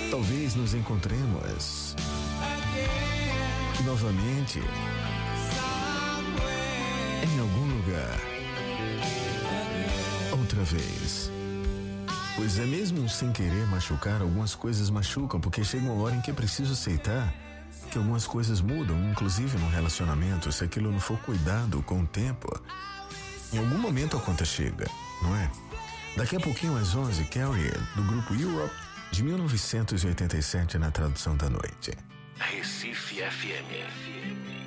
Talvez nos encontremos novamente em algum lugar outra vez. Pois é, mesmo sem querer machucar, algumas coisas machucam, porque chega uma hora em que é preciso aceitar que algumas coisas mudam, inclusive no relacionamento. Se aquilo não for cuidado com o tempo, em algum momento a conta chega, não é? Daqui a pouquinho às 11, Carrier, do grupo Europe, de 1987, na tradução da noite. Recife FM.